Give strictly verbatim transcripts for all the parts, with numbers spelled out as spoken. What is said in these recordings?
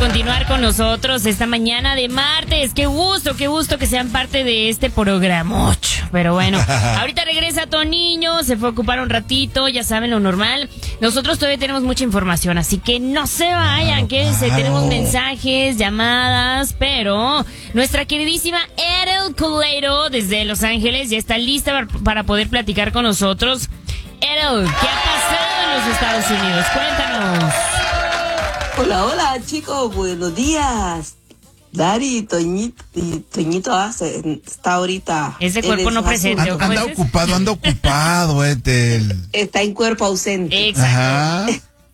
continuar con nosotros esta mañana de martes. Qué gusto, qué gusto que sean parte de este programa. Pero bueno, ahorita regresa Toniño, se fue a ocupar un ratito, ya saben lo normal. Nosotros todavía tenemos mucha información, así que no se vayan, quédense, claro. Tenemos mensajes, llamadas, pero nuestra queridísima Edel Culeiro desde Los Ángeles ya está lista para poder platicar con nosotros. Edel, ¿qué ha pasado en los Estados Unidos? Cuéntanos. Hola, hola chicos, buenos días. Dari, Toñito, Toñito hace, está ahorita. Ese cuerpo no presente. Anda, anda ocupado, anda ocupado, Ethel. Está en cuerpo ausente. Exacto.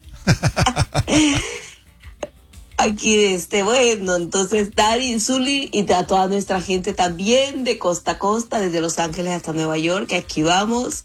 Aquí, este, bueno, entonces Dari, Zuli y a toda nuestra gente también de costa a costa, desde Los Ángeles hasta Nueva York, que aquí vamos.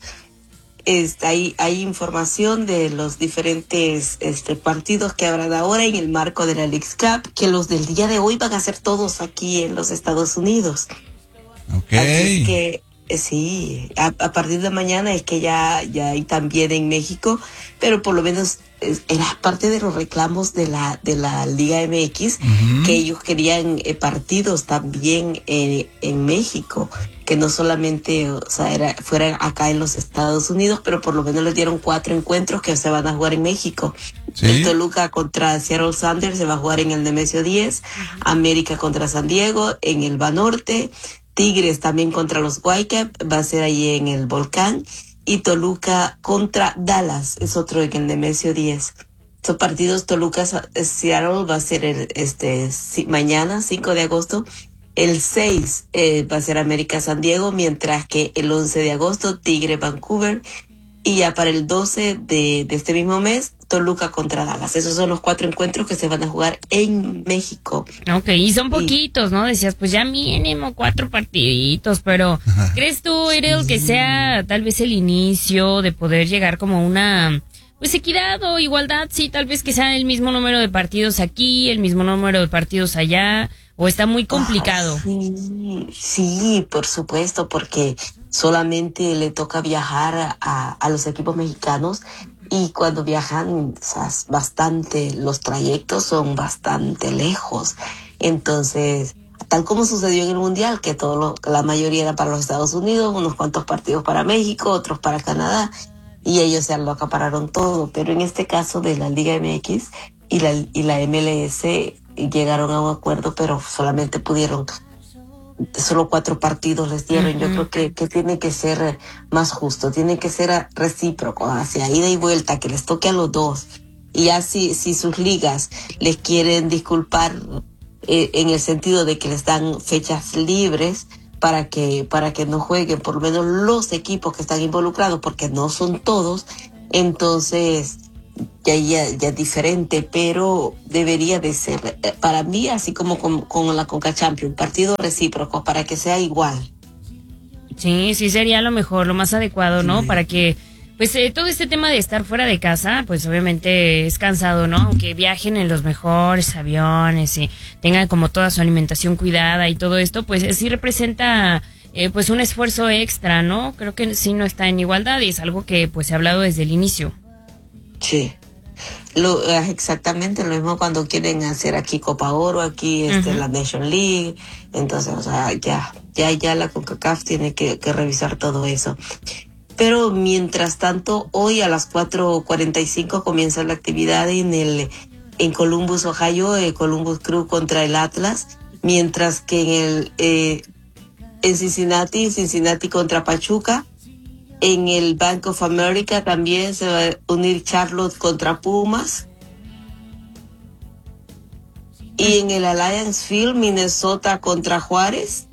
Este, hay, hay información de los diferentes este, partidos que habrán ahora en el marco de la Leagues Cup, que los del día de hoy van a ser todos aquí en los Estados Unidos. Ok. Así es que, eh, sí, a, a partir de mañana es que ya, ya hay también en México, pero por lo menos es, era parte de los reclamos de la, de la Liga M X, uh-huh. que ellos querían eh, partidos también eh, en México, que no solamente, o sea, era, fueran acá en los Estados Unidos, pero por lo menos les dieron cuatro encuentros que se van a jugar en México. ¿Sí? El Toluca contra Seattle Sounders se va a jugar en el Nemesio diez, América contra San Diego en el Banorte, Tigres también contra los Whitecaps, va a ser ahí en el Volcán, y Toluca contra Dallas, es otro en el Nemesio diez. Estos partidos, Toluca Seattle va a ser el, este, mañana, cinco de agosto, el seis eh, va a ser América San Diego, mientras que el once de agosto Tigre Vancouver, y ya para el doce de, de este mismo mes Toluca contra Dallas. Esos son los cuatro encuentros que se van a jugar en México. Ok, y son poquitos, ¿no? Decías, pues ya mínimo cuatro partiditos, pero ajá. ¿Crees tú, Edel, que sea tal vez el inicio de poder llegar como una... pues equidad o igualdad? Sí, tal vez que sea el mismo número de partidos aquí, el mismo número de partidos allá... ¿O está muy complicado? Ah, sí, sí, por supuesto, porque solamente le toca viajar a, a los equipos mexicanos y cuando viajan, o sea, bastante, los trayectos son bastante lejos. Entonces, tal como sucedió en el Mundial, que todo lo, la mayoría era para los Estados Unidos, unos cuantos partidos para México, otros para Canadá, y ellos se lo acapararon todo. Pero en este caso de la Liga M X y la, y la M L S... llegaron a un acuerdo, pero solamente pudieron, solo cuatro partidos les dieron. Uh-huh. Yo creo que, que tiene que ser más justo, tiene que ser recíproco, hacia ida y vuelta, que les toque a los dos. Y así, si sus ligas les quieren disculpar eh, en el sentido de que les dan fechas libres para que, para que no jueguen por lo menos los equipos que están involucrados, porque no son todos, entonces... Ya, ya, ya es diferente, pero debería de ser, para mí, así como con, con la Conca Champions, partido recíproco, para que sea igual. Sí, sí sería lo mejor, lo más adecuado, ¿no? Sí. Para que, pues, eh, todo este tema de estar fuera de casa, pues, obviamente es cansado, ¿no? Aunque viajen en los mejores aviones y tengan como toda su alimentación cuidada y todo esto, pues, sí representa... Eh, pues un esfuerzo extra, ¿no? Creo que sí no está en igualdad y es algo que, pues, se ha hablado desde el inicio. Sí, lo, exactamente lo mismo cuando quieren hacer aquí Copa Oro, aquí este, uh-huh. la Nation League, entonces, o sea, ya, ya, ya la CONCACAF tiene que, que revisar todo eso. Pero mientras tanto, hoy a las cuatro cuarenta y cinco comienza la actividad en el, en Columbus, Ohio, el Columbus Crew contra el Atlas, mientras que en el, eh, en Cincinnati, Cincinnati contra Pachuca. En el Bank of America también se va a unir Charlotte contra Pumas. Y en el Alliance Field, Minnesota contra Juárez.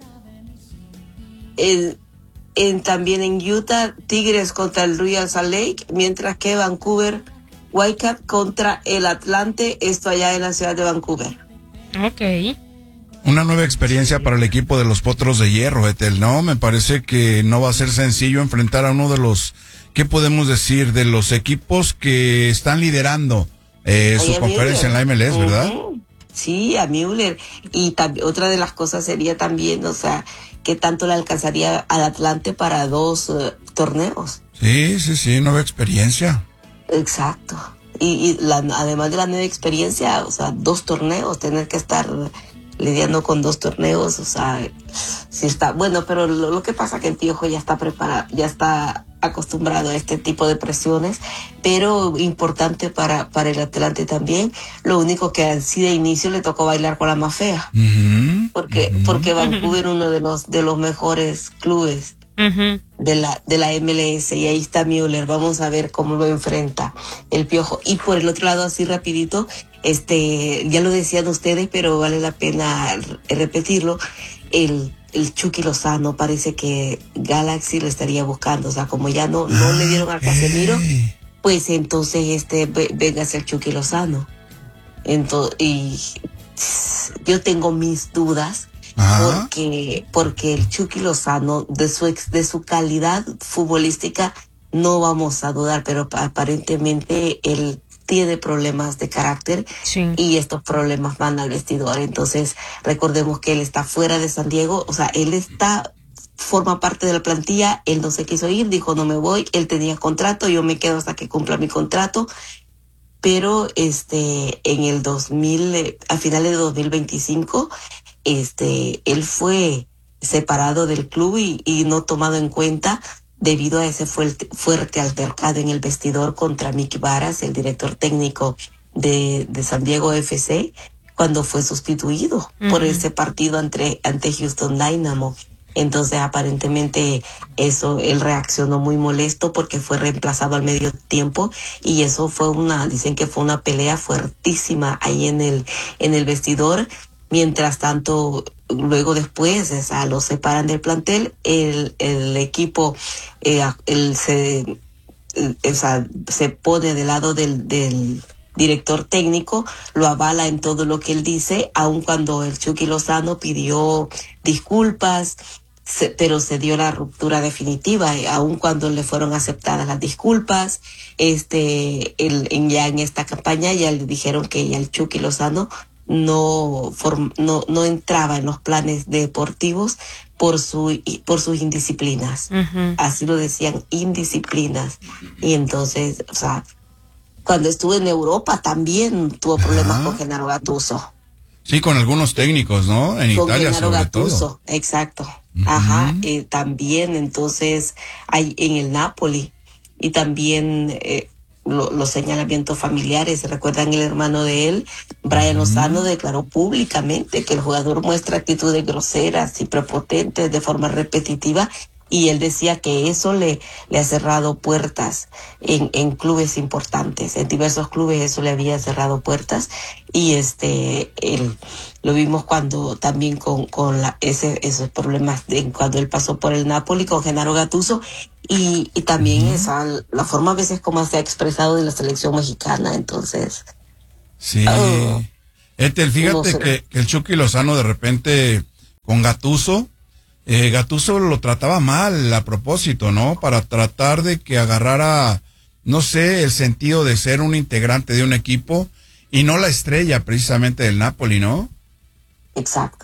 El, en, también en Utah, Tigres contra el Real Salt Lake, mientras que Vancouver, Whitecaps contra el Atlante, esto allá en la ciudad de Vancouver. Ok. Una nueva experiencia para el equipo de los Potros de Hierro, Ethel, ¿no? Me parece que no va a ser sencillo enfrentar a uno de los, ¿qué podemos decir? De los equipos que están liderando eh, su conferencia en la M L S, ¿verdad? Uh-huh. Sí, a Müller. Y tam- otra de las cosas sería también, o sea, ¿qué tanto le alcanzaría al Atlante para dos uh, torneos? Sí, sí, sí, nueva experiencia. Exacto. y, y la, además de la nueva experiencia, o sea, dos torneos, tener que estar lidiando con dos torneos, o sea, sí está bueno, pero lo, lo que pasa es que el Piojo ya está preparado, ya está acostumbrado a este tipo de presiones, pero importante para, para el Atlante también. Lo único que así de inicio le tocó bailar con la más fea, uh-huh, porque, uh-huh. porque Vancouver es uno de los, de los mejores clubes uh-huh. de la, de la M L S, y ahí está Müller. Vamos a ver cómo lo enfrenta el Piojo. Y por el otro lado, así rapidito, este, ya lo decían ustedes, pero vale la pena repetirlo, el el Chucky Lozano parece que Galaxy lo estaría buscando, o sea, como ya no, no le dieron a Casemiro, pues entonces este venga a ser Chucky Lozano. Entonces, y yo tengo mis dudas, Ajá. porque porque el Chucky Lozano, de su ex, de su calidad futbolística, no vamos a dudar, pero aparentemente él tiene problemas de carácter, sí. y estos problemas van al vestidor. Entonces, recordemos que él está fuera de San Diego, o sea, él está, forma parte de la plantilla, él no se quiso ir, dijo no me voy, él tenía contrato, yo me quedo hasta que cumpla mi contrato, pero este, en el dos mil, a finales de dos mil veinticinco, este, él fue separado del club y, y no tomado en cuenta debido a ese fuerte, fuerte altercado en el vestidor contra Mickey Varas, el director técnico de, de San Diego F C, cuando fue sustituido uh-huh. por ese partido ante, ante Houston Dynamo. Entonces, aparentemente, eso, él reaccionó muy molesto porque fue reemplazado al medio tiempo, y eso fue una, dicen que fue una pelea fuertísima ahí en el, en el vestidor. Mientras tanto, luego después, o sea, lo separan del plantel, el, el equipo eh, el, se, el, o sea, se pone del lado del, del director técnico, lo avala en todo lo que él dice, aun cuando el Chucky Lozano pidió disculpas, se, pero se dio la ruptura definitiva, eh, aun cuando le fueron aceptadas las disculpas. Este, el, en, ya en esta campaña ya le dijeron que ya el Chucky Lozano no, form, no, no entraba en los planes deportivos por su, por sus indisciplinas. Uh-huh. Así lo decían, indisciplinas. Y entonces, o sea, cuando estuve en Europa también tuvo problemas uh-huh. con Gennaro Gattuso. Sí, con algunos técnicos, ¿no? En con Italia Gennaro sobre Gattuso, todo. Exacto. Uh-huh. Ajá, eh, también entonces hay en el Napoli, y también eh, lo, los señalamientos familiares. ¿Recuerdan el hermano de él? Brian uh-huh. Lozano declaró públicamente que el jugador muestra actitudes groseras y prepotentes de forma repetitiva, y él decía que eso le, le ha cerrado puertas en, en clubes importantes, en diversos clubes eso le había cerrado puertas, y este él, lo vimos cuando también con, con la, ese, esos problemas de cuando él pasó por el Napoli con Gennaro Gattuso, y, y también uh-huh. esa, la forma a veces como se ha expresado de la selección mexicana. Entonces sí, uh, Ethel, fíjate no sé. que, que el Chucky Lozano de repente con Gattuso Eh, Gattuso lo trataba mal a propósito, ¿no? Para tratar de que agarrara, no sé, el sentido de ser un integrante de un equipo y no la estrella precisamente del Napoli, ¿no? Exacto.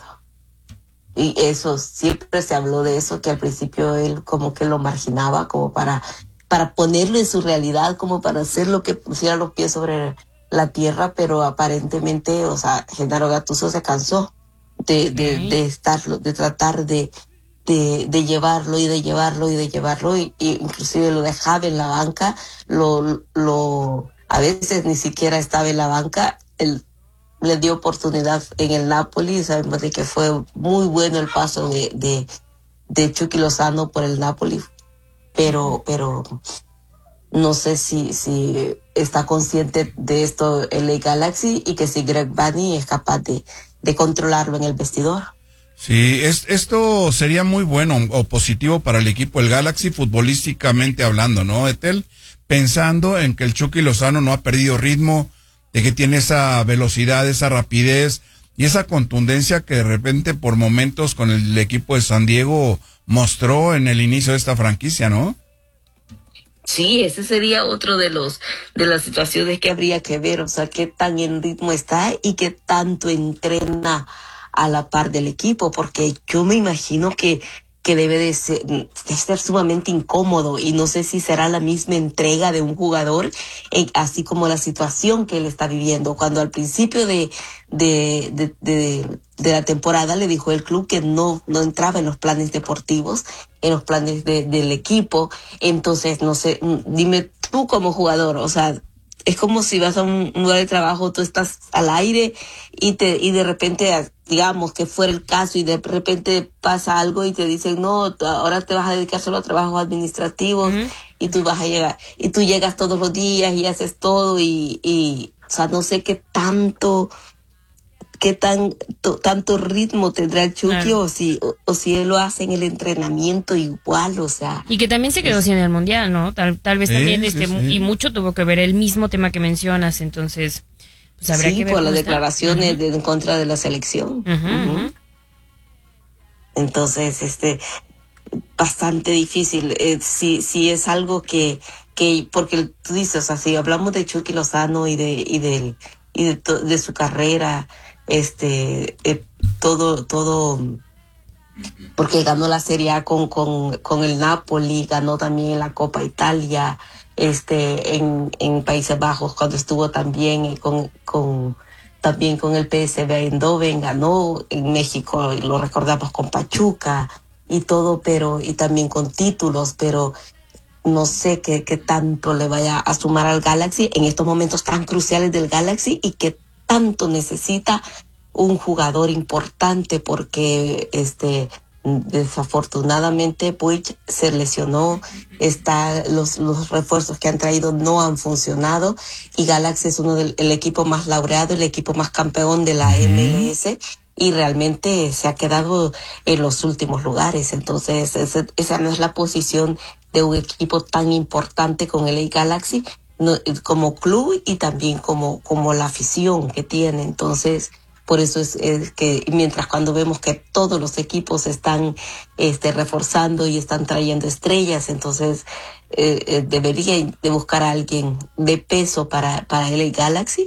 Y eso, siempre se habló de eso, que al principio él como que lo marginaba, como para, para ponerlo en su realidad, como para hacer lo que pusiera los pies sobre la tierra, pero aparentemente, o sea, Gennaro Gattuso se cansó de, de, de estar, de tratar de De, de llevarlo y de llevarlo y de llevarlo, y, y inclusive lo dejaba en la banca, lo, lo, a veces ni siquiera estaba en la banca. Él le dio oportunidad en el Napoli, sabemos de que fue muy bueno el paso de, de, de Chucky Lozano por el Napoli, pero, pero no sé si, si está consciente de esto el L A Galaxy, y que si Greg Vanney es capaz de, de controlarlo en el vestidor. Sí, es, esto sería muy bueno o positivo para el equipo del Galaxy futbolísticamente hablando, ¿no, Ethel? Pensando en que el Chucky Lozano no ha perdido ritmo, de que tiene esa velocidad, esa rapidez y esa contundencia que de repente por momentos con el equipo de San Diego mostró en el inicio de esta franquicia, ¿no? Sí, ese sería otro de los de las situaciones que habría que ver, o sea, qué tan en ritmo está y qué tanto entrena a la par del equipo, porque yo me imagino que que debe de ser, de ser sumamente incómodo, y no sé si será la misma entrega de un jugador, eh, así como la situación que él está viviendo. Cuando al principio de, de, de, de, de la temporada le dijo el club que no, no entraba en los planes deportivos, en los planes de, del equipo. Entonces, no sé, dime tú como jugador, o sea, es como si vas a un lugar de trabajo, tú estás al aire y te y de repente, digamos que fuera el caso, y de repente pasa algo y te dicen, no, ahora te vas a dedicar solo a trabajos administrativos. Uh-huh. Y tú vas a llegar, y tú llegas todos los días y haces todo, y, y o sea, no sé qué tanto, qué tan, to, tanto ritmo tendrá el Chucky, claro. o si o, o si él lo hace en el entrenamiento igual, o sea. Y que también se quedó es, sin el Mundial, ¿no? Tal, tal vez sí, también, sí, este, sí. y mucho tuvo que ver el mismo tema que mencionas, entonces, pues habría sí, que ver por las está. declaraciones uh-huh. de, en contra de la selección. Uh-huh, uh-huh. Uh-huh. Entonces, este, bastante difícil. Eh, si, si es algo que, que, porque tú dices, o sea, si hablamos de Chucky Lozano y de, y de, y de, to, de su carrera, este, eh, todo, todo, porque ganó la Serie A con, con, con el Napoli, ganó también la Copa Italia, este, en, en Países Bajos, cuando estuvo también con, con, también con el P S V Eindhoven, ganó en México, lo recordamos con Pachuca y todo, pero, y también con títulos, pero no sé qué, qué tanto le vaya a sumar al Galaxy en estos momentos tan cruciales del Galaxy, y que tanto necesita un jugador importante, porque este desafortunadamente Puig se lesionó, está los los refuerzos que han traído no han funcionado, y Galaxy es uno del el equipo más laureado, el equipo más campeón de la M L S, y realmente se ha quedado en los últimos lugares. Entonces ese, esa no es la posición de un equipo tan importante con el Galaxy, no, como club y también como como la afición que tiene. Entonces por eso es, es que mientras cuando vemos que todos los equipos están este reforzando y están trayendo estrellas, entonces eh, eh, debería de buscar a alguien de peso para para el Galaxy.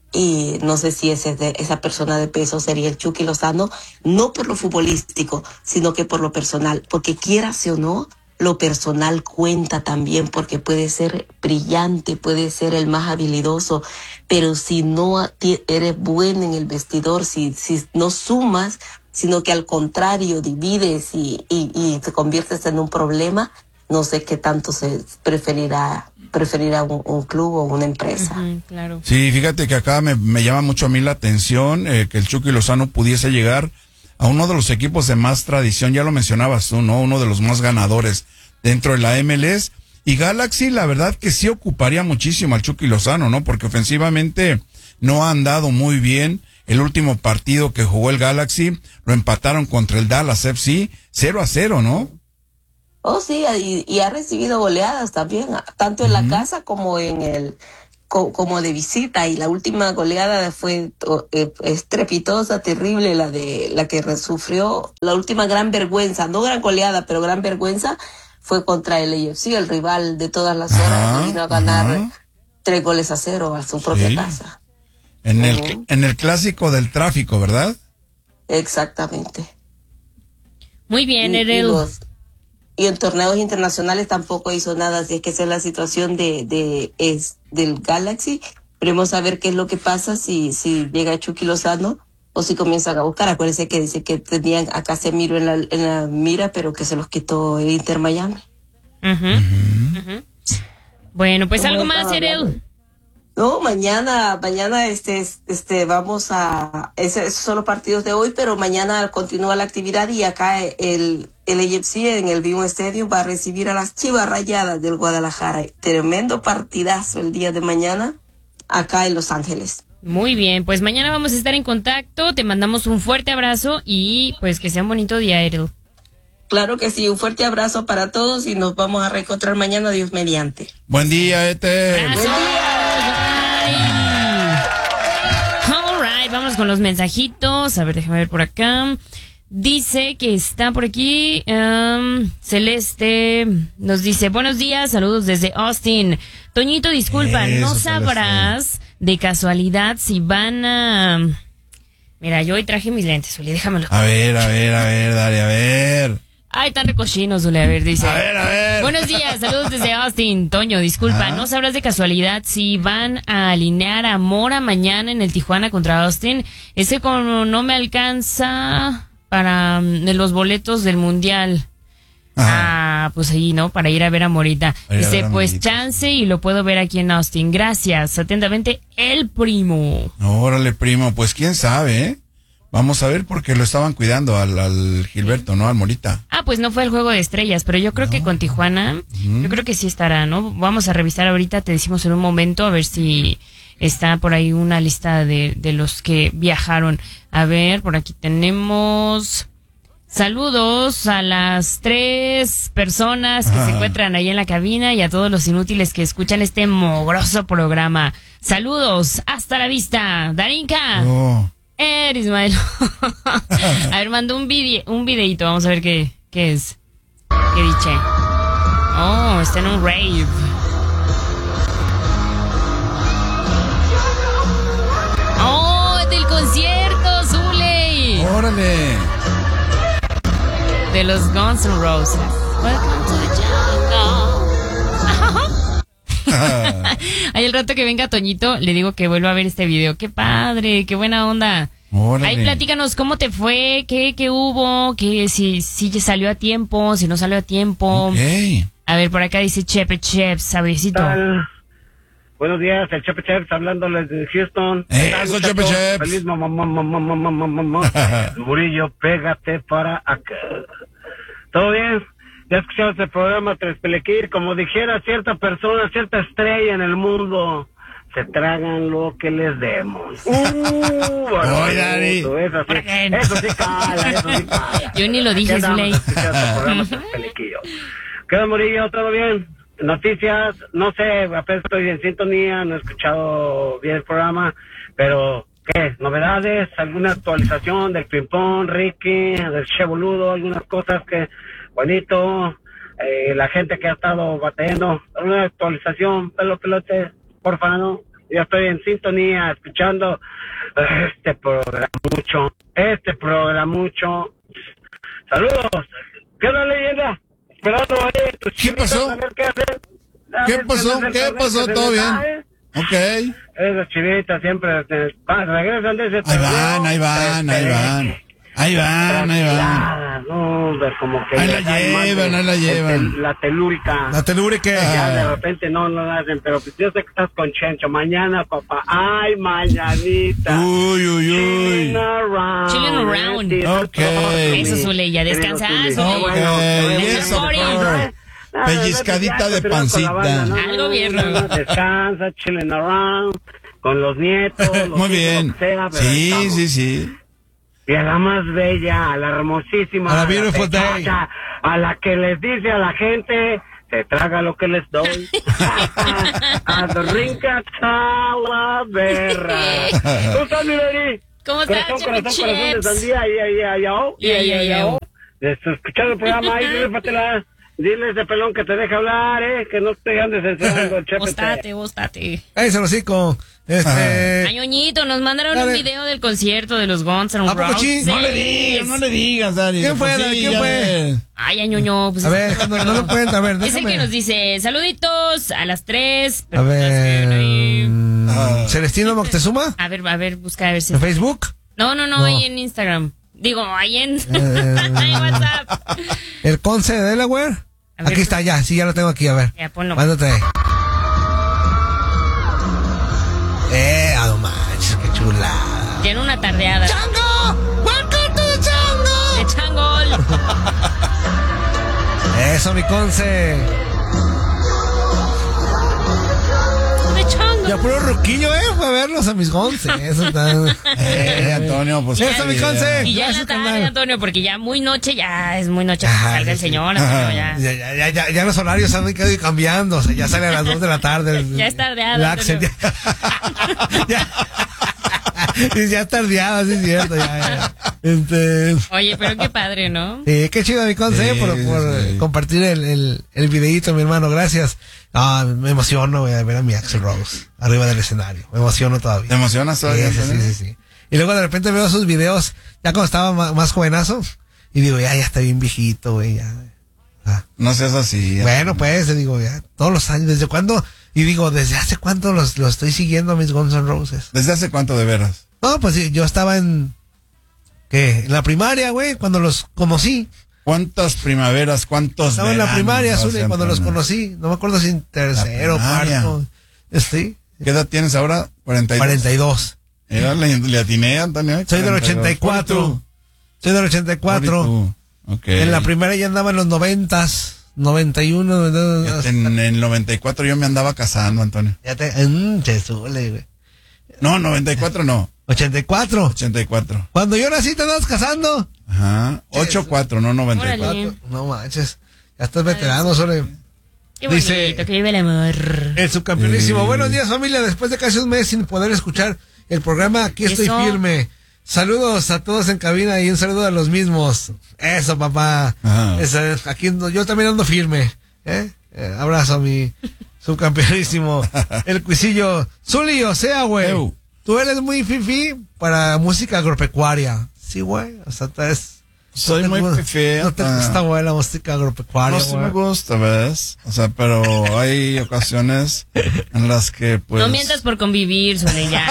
Y no sé si ese de, esa persona de peso sería el Chucky Lozano, no por lo futbolístico, sino que por lo personal, porque quieras o no, lo personal cuenta también, porque puede ser brillante, puede ser el más habilidoso, pero si no eres bueno en el vestidor, si, si no sumas, sino que al contrario divides y, y, y te conviertes en un problema, no sé qué tanto se preferirá preferirá un, un club o una empresa. Uh-huh, claro. Sí, fíjate que acá me, me llama mucho a mí la atención eh, que el Chucky Lozano pudiese llegar a uno de los equipos de más tradición, ya lo mencionabas tú, ¿no? Uno de los más ganadores dentro de la M L S, y Galaxy la verdad que sí ocuparía muchísimo al Chucky Lozano, ¿no? Porque ofensivamente no ha andado muy bien. El último partido que jugó el Galaxy lo empataron contra el Dallas F C cero a cero, ¿no? Oh, sí, y, y ha recibido goleadas también, tanto en uh-huh. la casa como en el co, como de visita, y la última goleada fue eh, estrepitosa, terrible, la de la que sufrió, la última gran vergüenza, no gran goleada, pero gran vergüenza, fue contra el A F C, el rival de todas las horas, uh-huh. y vino a ganar uh-huh. tres goles a cero a su propia sí. casa. En uh-huh. el en el clásico del tráfico, ¿verdad? Exactamente. Muy bien, y, Erel. Y en torneos internacionales tampoco hizo nada, así es que esa es la situación de, de es del Galaxy. Veremos a ver qué es lo que pasa si si llega Chucky Lozano o si comienzan a buscar. Acuérdense que dice que tenían a Casemiro en la, en la mira, pero que se los quitó el Inter Miami. Uh-huh. Uh-huh. Uh-huh. Bueno, pues algo más, Erel. No, mañana, mañana este, este, vamos a, ese, esos son los partidos de hoy, pero mañana continúa la actividad, y acá el, el A F C en el Vivo Stadium va a recibir a las Chivas Rayadas del Guadalajara. Tremendo partidazo el día de mañana acá en Los Ángeles. Muy bien, pues mañana vamos a estar en contacto, te mandamos un fuerte abrazo y pues que sea un bonito día, Erel. Claro que sí, un fuerte abrazo para todos y nos vamos a reencontrar mañana, Dios mediante. Buen día, Ete. Buen día. All right, vamos con los mensajitos. A ver, déjame ver por acá. Dice que está por aquí um, Celeste. Nos dice, buenos días, saludos desde Austin. Toñito, disculpa, Eso, ¿no sabrás Celeste. de casualidad si van a... Mira, yo hoy traje mis lentes, Uli, déjamelo. A ver, a ver, a ver, dale, a ver. Ay, tan recochinos, Zule. A ver, dice. A ver, a ver. Buenos días, saludos desde Austin. Toño, disculpa, Ajá. ¿no sabrás de casualidad si van a alinear a Mora mañana en el Tijuana contra Austin? Ese como no me alcanza para um, los boletos del Mundial. Ajá. Ah, pues ahí, ¿no? Para ir a ver a Morita. Para ir a Dice, ver a pues Morita. chance y lo puedo ver aquí en Austin. Gracias. Atentamente, el primo. Órale, primo, pues quién sabe, ¿eh? Vamos a ver porque lo estaban cuidando al, al Gilberto, ¿no? Al Morita. Ah, pues no fue el Juego de Estrellas, pero yo creo No. que con Tijuana, Ujú. yo creo que sí estará, ¿no? Vamos a revisar ahorita, te decimos en un momento, a ver si está por ahí una lista de, de los que viajaron. A ver, por aquí tenemos... Saludos a las tres personas que Ajá. se encuentran ahí en la cabina y a todos los inútiles que escuchan este mogroso programa. Saludos, hasta la vista, Darinka. Oh. Eh, Ismael. A ver, mandó un video, un videito, vamos a ver qué, qué es. ¿Qué dice? Oh, está en un rave. Oh, del concierto, Zuley. Órale. De los Guns N' Roses. Welcome to the jungle. Ahí el rato que venga Toñito, le digo que vuelva a ver este video. Qué padre, qué buena onda. Órale. Ahí platícanos cómo te fue, qué, qué hubo, que si, si salió a tiempo, si no salió a tiempo. Ok. A ver, por acá dice Chepe Chef, sabecito. tal? Buenos días, el Chepe Chef hablándoles de Houston. Eh, ¿Qué tal, eso, muchachos? Chepe Chef. Feliz mamá, mamá, mamá, mamá, mamá. Murillo, pégate para acá. ¿Todo bien? Ya escuchaste el programa Tres Pelequir. Como dijera cierta persona, cierta estrella en el mundo, se tragan lo que les demos. Uh, Oye, Dari. eso sí, eso sí cala, eso sí cala. Yo ni lo dije, Aquí andamos Zuley. escuchando el programa Tres Pelequillo. ¿Qué onda, Murillo? ¿Todo bien? Noticias, no sé, apenas estoy en sintonía, no he escuchado bien el programa, pero ¿qué? ¿Novedades? ¿Alguna actualización del ping-pong, Ricky, del Che Boludo? Algunas cosas que, bonito, eh, la gente que ha estado batallando, alguna actualización, pelo pelote, porfa, ¿no? Ya estoy en sintonía, escuchando este programa mucho, este programa mucho. Saludos, ¿qué onda, leyenda? Esperando ahí tus ¿Qué pasó? chivitas, a ver qué hacen. A ¿Qué ver pasó? se les ¿Qué arregla, pasó? se ¿Todo les bien? da, ¿eh? Ok. Esas chivitas siempre eh, va, regresan de ese Ahí torneo, van, ahí van, ahí van. Ahí van, ahí van. tranquiladas, no, hombre, como que Ahí les la cae mal llevan, de- ahí la el- llevan. el- la telúrica. La telúrica. Ya de Ah. repente no lo hacen, pero pues yo sé que estás con Chencho. Mañana, papá. Ay, mañanita. Uy, uy, Chilling uy. around. Chilling around. Eh, Ok. Eso, Zule, ya descansa, Querido Zule. Zule, qué bueno, Ok, qué bueno. yes, of Sorry. course. Nada, Pellizcadita ya, de continuar con la banda, pancita. no, Al no, gobierno. no, no, descansa, chilling around, con los nietos. los Muy hijos, bien. lo que sea, pero Sí, estamos. sí, sí. Y a la más bella, a la hermosísima, A la a la beautiful day. pechacha, a la que les dice a la gente, se traga lo que les doy. A la rinca Talavera. ¿Cómo estás, mi Lady? ¿Cómo estás, Corazón, Chepe corazón, corazón de Cheps? sandía, ahí, ahí, ahí, ahí, Y ahí, ahí, ahí. Escuchando el programa, ahí, dile, Patela, dile a ese pelón que te deje hablar, eh, que no te andes encerrando, Chepe. Bóstate, bóstate. Ahí se lo hocico. Este. Añoñito, nos mandaron Dale. un video del concierto de los Guns N' ¿A poco sí? Roses. No le digas, no le digas, Dari. ¿Quién fue, Pues Dari? sí, ¿Quién ya fue? ves. Ay, Añoño, pues A ver, no, no lo cuenta, a ver, es el déjame. que nos dice, saluditos a las tres. A ver. mm, Ah. Celestino Moctezuma. A ver, a ver, busca a ver si... ¿En Facebook? No, no, no, No. ahí en Instagram. Digo, ahí en... Eh. ahí en WhatsApp. ¿El Conce de Delaware? A ver. Aquí está, ya, sí, ya lo tengo aquí, a ver. Ya, ponlo. Mándate. Eh, a no manches, qué chulada. Tiene una tardeada. ¡Chango! ¡Welcome to the Chango! De changol. Eso, mi Conce. De chango. Ya puro ruquillo, eh, fue a verlos a mis Conce. Eso está. Eh, Antonio, pues. Eso, mi Conce. Y ya en la Gracias, tarde, carnal. Antonio, porque ya muy noche, ya es muy noche para que Ajá, salga el sí. señor, Antonio, ya. Ya, ya, ya, ya, ya los horarios han ido cambiando, o sea, ya sale a las dos de la tarde. el- Ya es tardeada, el Axel, Antonio. ya, ya, ya es tardeada, sí es cierto, ya, ya. Este, Oye, pero qué padre, ¿no? sí, qué chido mi Conce, Sí, por, por sí. compartir el, el, el videíto, mi hermano, gracias. Ah, me emociono, güey, a ver a mi Axel Rose arriba del escenario, me emociono todavía. ¿Te emocionas todavía, Sí, sí, sí, Antonio? sí, sí. Y luego de repente veo sus videos, ya cuando estaba ma- más jovenazo, Y digo, ya, ya está bien viejito, güey, ya. Ah. No seas así. Bueno, pues, te digo, ya, todos los años, ¿desde cuándo? Y digo, ¿desde hace cuánto los, los estoy siguiendo a mis Guns N' Roses? ¿Desde hace cuánto de veras? No, pues sí, yo estaba en, ¿qué? En la primaria, güey, cuando los conocí. ¿Cuántas primaveras, cuántos Estaba en la veranos primaria, hace, Zuli, cuando los Antonio? conocí. No me acuerdo si en tercero, La primaria. cuarto. Este, ¿Qué edad tienes ahora? cuarenta y dos. cuarenta y dos. Era, le, le atiné, Antonio. Soy del ochenta y cuatro. Soy del ochenta y cuatro. Okay. En la primera ya andaba en los noventas. noventa y uno. Fíjate, En el noventa y cuatro yo me andaba casando, Antonio. Ya te. Mm, che, Zuli, güey. No, noventa y cuatro no. ochenta y cuatro. ochenta y cuatro. Cuando yo nací te andabas casando. Ajá. ochenta y cuatro, no noventa y cuatro. Órale. No manches. Ya estás veterano, Zuli. Qué bonito, Dice- que vive el amor. El subcampeonísimo. Sí. Buenos días, familia. Después de casi un mes sin poder escuchar el programa, aquí estoy Eso. firme. Saludos a todos en cabina y un saludo a los mismos. Eso, papá. Ajá. Eso, aquí ando- yo también ando firme. ¿eh? Eh, abrazo a mi subcampeonísimo. El cuisillo. Zuli, o sea, güey. Eu. Tú eres muy fifi para música agropecuaria. Sí, güey. O sea, tú eres... Soy no te muy gu- fifí. No te ah. gusta, güey, la música agropecuaria, No, sí güey. me gusta, ¿ves? O sea, pero hay ocasiones en las que, pues... No mientas por convivir, Zuli, ya.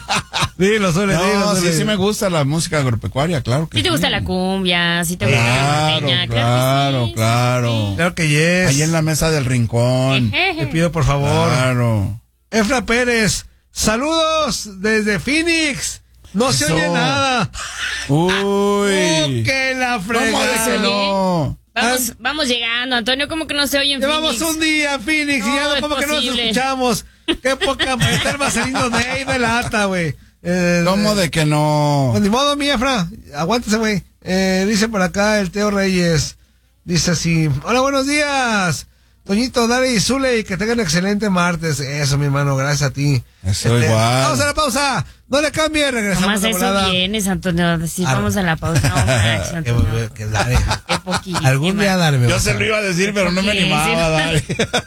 Dilo, Zuli, dilo, No, Zuli. sí, sí me gusta la música agropecuaria, claro que Si te gusta sí. la cumbia, si te gusta la Claro, norteña, claro, que sí, claro. sí, Claro que yes. Ahí en la mesa del rincón. sí. Te pido por favor. Claro. Efra Pérez, saludos desde Phoenix. No se Eso. oye nada. Uy. Oh, que la ¿Cómo de que fregada. no? Vamos, vamos llegando, Antonio, ¿cómo que no se oye en Llevamos Phoenix? un día en Phoenix y No, ya es como que no nos posible. escuchamos. Qué poca estar Marcelino Ney de lata, güey. Eh, ¿Cómo de que no? Pues ni modo, mi Efra. Aguántese, güey. Eh, dice por acá el Teo Reyes. Dice así. Hola, buenos días. Toñito, Dale y Zule, y que tengan un excelente martes. Eso, mi hermano, gracias a ti. Eso Este, igual. Vamos a la pausa. No le cambie, regresamos Nomás de eso volada. vienes, Antonio. Sí, Ar- vamos a la pausa. No, manches, Que, Antonio. que dale. Qué poquito. Algún día dale, me Yo vas se a- lo iba a decir, pero no me Sí, animaba a dar.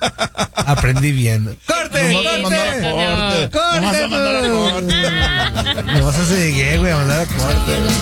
Aprendí bien. ¡Corte! Sí, Nomás te mandó a sí, corte. ¡Corte! Nomás te mandó a corte. Me vas a seguir, güey, a mandar a corte.